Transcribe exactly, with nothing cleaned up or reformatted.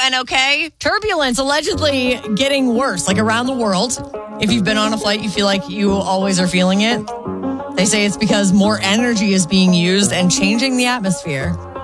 N, okay? Turbulence allegedly getting worse, like around the world. If you've been on a flight, you feel like you always are feeling it. They say it's because more energy is being used and changing the atmosphere.